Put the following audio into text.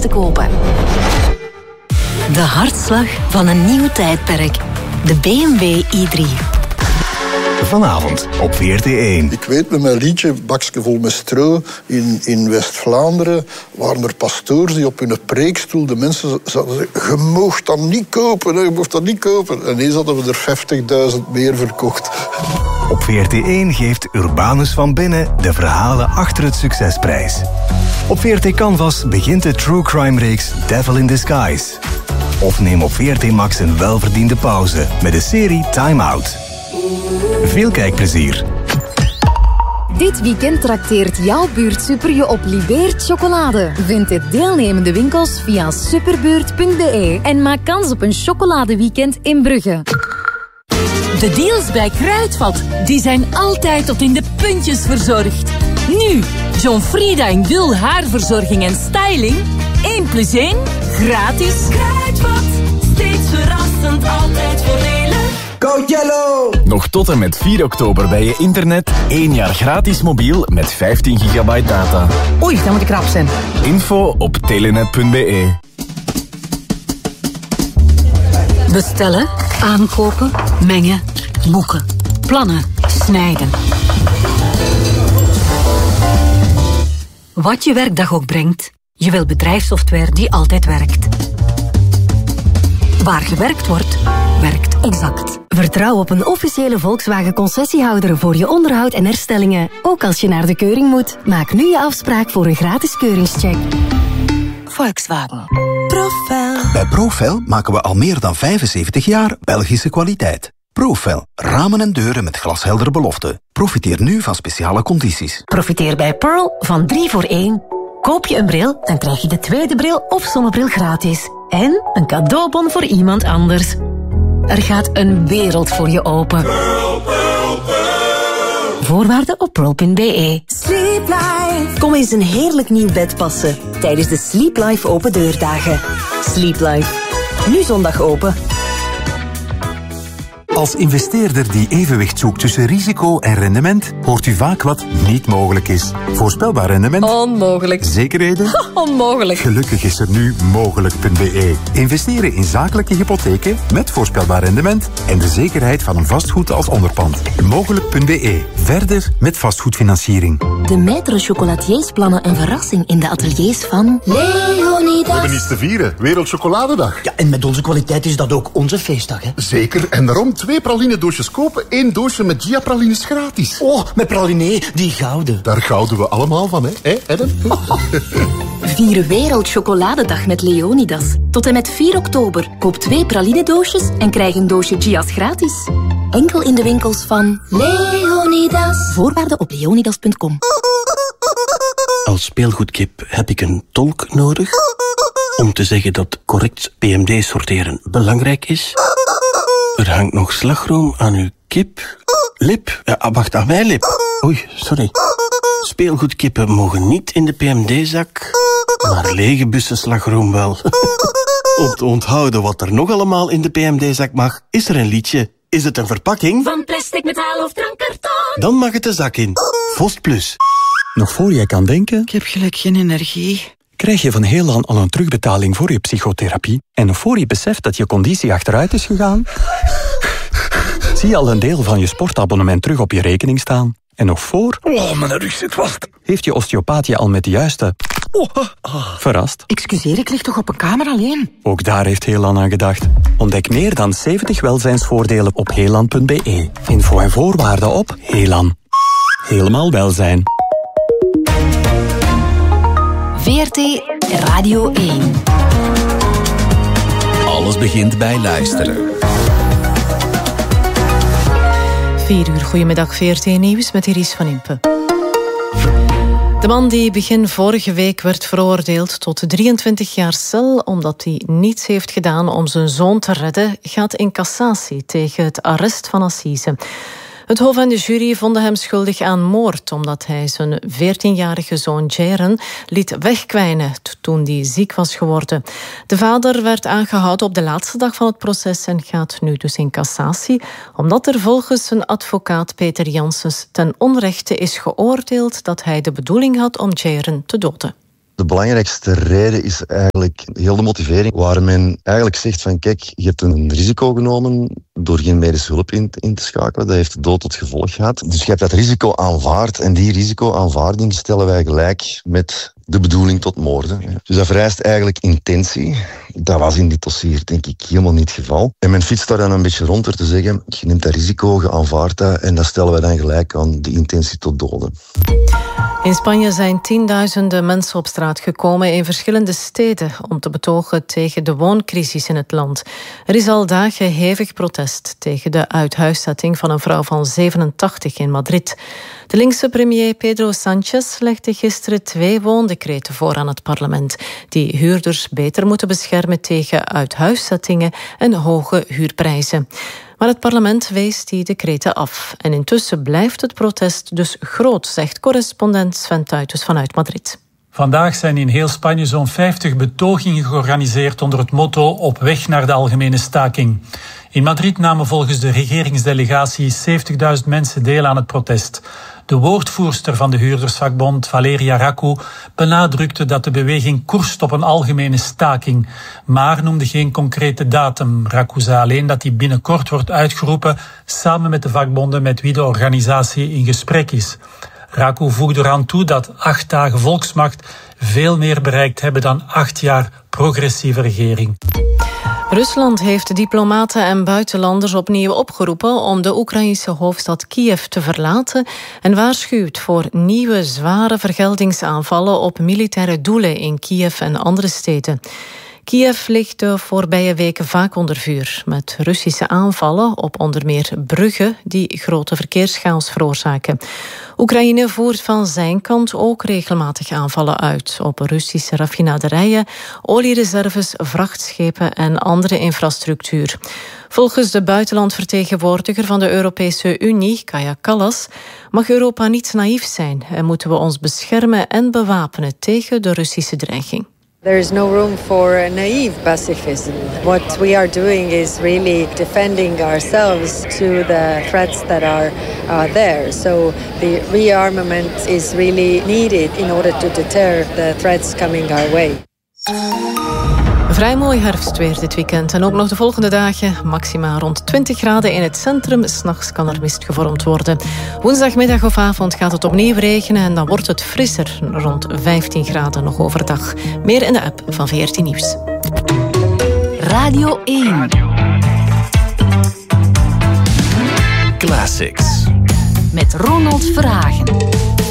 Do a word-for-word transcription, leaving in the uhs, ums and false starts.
te kopen. De hartslag van een nieuw tijdperk. De B M W i drie. Vanavond op V R T één. Ik weet, met mijn liedje Bakske vol met stro in, in West-Vlaanderen waren er pastoors die op hun preekstoel de mensen zouden zeggen: je moogt dat niet kopen, je moogt dat niet kopen. En ineens hadden we er vijftigduizend meer verkocht. Op V R T één geeft Urbanus van Binnen de verhalen achter het succesprijs. Op V R T Canvas begint de True Crime-reeks Devil in Disguise. Of neem op V R T Max een welverdiende pauze met de serie Time Out. Veel kijkplezier. Dit weekend trakteert jouw buurt Super je op Libeert chocolade. Vind de deelnemende winkels via superbuurt punt b e en maak kans op een chocoladeweekend in Brugge. De deals bij Kruidvat, die zijn altijd tot in de puntjes verzorgd. Nu, John Frieda in Gul haarverzorging en styling. één plus één, gratis. Kruidvat, steeds verrassend, altijd voordelig. Go Yellow! Nog tot en met vier oktober bij je internet. één jaar gratis mobiel met vijftien gigabyte data. Oei, dan moet ik rap zijn. Info op telenet punt b e. Bestellen, aankopen, mengen, boeken, plannen, snijden. Wat je werkdag ook brengt, je wil bedrijfssoftware die altijd werkt. Waar gewerkt wordt, werkt Exact. Vertrouw op een officiële Volkswagen-concessiehouder voor je onderhoud en herstellingen. Ook als je naar de keuring moet. Maak nu je afspraak voor een gratis keuringscheck. Volkswagen. Profel. Bij Profel maken we al meer dan vijfenzeventig jaar Belgische kwaliteit. Profel. Ramen en deuren met glasheldere beloften. Profiteer nu van speciale condities. Profiteer bij Pearl van drie voor één. Koop je een bril, dan krijg je de tweede bril of zonnebril gratis. En een cadeaubon voor iemand anders. Er gaat een wereld voor je open. Pearl, Pearl, Pearl. Voorwaarden op pearl punt b e. Sleep Life. Kom eens een heerlijk nieuw bed passen tijdens de Sleep Life open deurdagen. Sleep Life. Nu zondag open. Als investeerder die evenwicht zoekt tussen risico en rendement, hoort u vaak wat niet mogelijk is. Voorspelbaar rendement? Onmogelijk. Zekerheden? Onmogelijk. Gelukkig is er nu mogelijk punt b e. Investeren in zakelijke hypotheken met voorspelbaar rendement en de zekerheid van een vastgoed als onderpand. mogelijk punt b e. Verder met vastgoedfinanciering. De Maître Chocolatiers plannen een verrassing in de ateliers van Leonidas. We hebben iets te vieren. Wereldchocoladedag. Ja, en met onze kwaliteit is dat ook onze feestdag, hè? Zeker. En daarom twee praline-doosjes kopen, één doosje met Gia-pralines gratis. Oh, met praline, die gouden. Daar gouden we allemaal van, hè, hè Eden? Vier Wereldchocoladedag met Leonidas. Tot en met vier oktober. Koop twee praline-doosjes en krijg een doosje Gia's gratis. Enkel in de winkels van Leonidas. Voorwaarden op leonidas punt com. Als speelgoedkip heb ik een tolk nodig om te zeggen dat correct P M D sorteren belangrijk is. Er hangt nog slagroom aan uw kip. Lip? Ja, wacht, aan mijn lip. Oei, sorry. Speelgoedkippen mogen niet in de P M D-zak, maar lege bussen slagroom wel. Om te onthouden wat er nog allemaal in de P M D-zak mag, is er een liedje. Is het een verpakking? Van plastic, metaal of drankkarton? Dan mag het de zak in. Vost Plus. Nog voor jij kan denken... Ik heb gelijk geen energie. Krijg je van Heelan al een terugbetaling voor je psychotherapie? En nog voor je beseft dat je conditie achteruit is gegaan? Zie je al een deel van je sportabonnement terug op je rekening staan? En nog voor... Oh, mijn rug zit vast. Heeft je osteopaat je al met de juiste... Oh, oh. Verrast? Excuseer, ik lig toch op een kamer alleen? Ook daar heeft Heelan aan gedacht. Ontdek meer dan zeventig welzijnsvoordelen op heelan punt b e. Info en voorwaarden op Heelan. Helemaal welzijn. V R T Radio één. Alles begint bij luisteren. vier uur, goedemiddag, V R T Nieuws met Iris van Impe. De man die begin vorige week werd veroordeeld tot drieëntwintig jaar cel omdat hij niets heeft gedaan om zijn zoon te redden, gaat in cassatie tegen het arrest van Assise. Het hof en de jury vonden hem schuldig aan moord omdat hij zijn veertienjarige zoon Jaren liet wegkwijnen toen hij ziek was geworden. De vader werd aangehouden op de laatste dag van het proces en gaat nu dus in cassatie, omdat er volgens zijn advocaat Peter Janssens ten onrechte is geoordeeld dat hij de bedoeling had om Jaren te doden. De belangrijkste reden is eigenlijk heel de motivering, waar men eigenlijk zegt van kijk, je hebt een risico genomen door geen medische hulp in, in te schakelen. Dat heeft de dood tot gevolg gehad. Dus je hebt dat risico aanvaard en die risicoaanvaarding stellen wij gelijk met de bedoeling tot moorden. Dus dat vereist eigenlijk intentie. Dat was in dit dossier denk ik helemaal niet het geval. En men fietst daar dan een beetje rond door te zeggen, je neemt dat risico, je aanvaardt dat en dat stellen wij dan gelijk aan de intentie tot doden. In Spanje zijn tienduizenden mensen op straat gekomen in verschillende steden om te betogen tegen de wooncrisis in het land. Er is al dagen hevig protest tegen de uithuiszetting van een vrouw van zevenentachtig in Madrid. De linkse premier Pedro Sánchez legde gisteren twee woondecreten voor aan het parlement, die huurders beter moeten beschermen tegen uithuiszettingen en hoge huurprijzen. Maar het parlement wees die decreten af. En intussen blijft het protest dus groot, zegt correspondent Sven Tuitens vanuit Madrid. Vandaag zijn in heel Spanje zo'n vijftig betogingen georganiseerd onder het motto op weg naar de algemene staking. In Madrid namen volgens de regeringsdelegatie zeventigduizend mensen deel aan het protest. De woordvoerster van de huurdersvakbond, Valeria Raku, benadrukte dat de beweging koerst op een algemene staking, maar noemde geen concrete datum. Raku zei alleen dat die binnenkort wordt uitgeroepen samen met de vakbonden met wie de organisatie in gesprek is. Raku voegde eraan toe dat acht dagen volksmacht veel meer bereikt hebben dan acht jaar progressieve regering. Rusland heeft diplomaten en buitenlanders opnieuw opgeroepen om de Oekraïnse hoofdstad Kiev te verlaten en waarschuwt voor nieuwe zware vergeldingsaanvallen op militaire doelen in Kiev en andere steden. Kiev ligt de voorbije weken vaak onder vuur, met Russische aanvallen op onder meer bruggen die grote verkeerschaos veroorzaken. Oekraïne voert van zijn kant ook regelmatig aanvallen uit op Russische raffinaderijen, oliereserves, vrachtschepen en andere infrastructuur. Volgens de buitenlandvertegenwoordiger van de Europese Unie, Kaja Kallas, mag Europa niet naïef zijn en moeten we ons beschermen en bewapenen tegen de Russische dreiging. There is no room for naive pacifism. What we are doing is really defending ourselves to the threats that are uh, there. So the rearmament is really needed in order to deter the threats coming our way. Vrij mooi herfstweer dit weekend en ook nog de volgende dagen. Maxima rond twintig graden in het centrum. 's Nachts kan er mist gevormd worden. Woensdagmiddag of avond gaat het opnieuw regenen en dan wordt het frisser. Rond vijftien graden nog overdag. Meer in de app van V R T Nieuws. Radio één. Classics. Met Ronald Verhagen.